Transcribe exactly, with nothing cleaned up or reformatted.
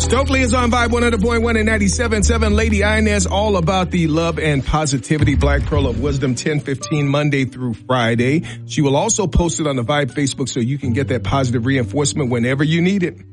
Stokely is on Vibe one hundred point one and ninety-seven point seven. Lady Inez, all about the love and positivity. Black Pearl of Wisdom, ten fifteen, Monday through Friday. She will also post it on the Vibe Facebook so you can get that positive reinforcement whenever you need it.